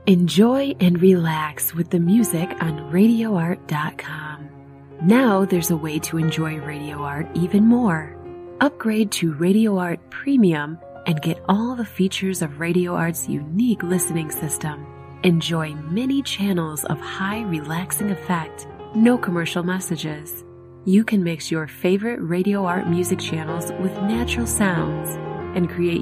Enjoy and relax with the music on RadioArt.com. Now there's a way to enjoy Radio Art even more. Upgrade to Radio Art Premium and get all the features of Radio Art's unique listening system. Enjoy many channels of high relaxing effect, no commercial messages. You can mix your favorite Radio Art music channels with natural sounds and create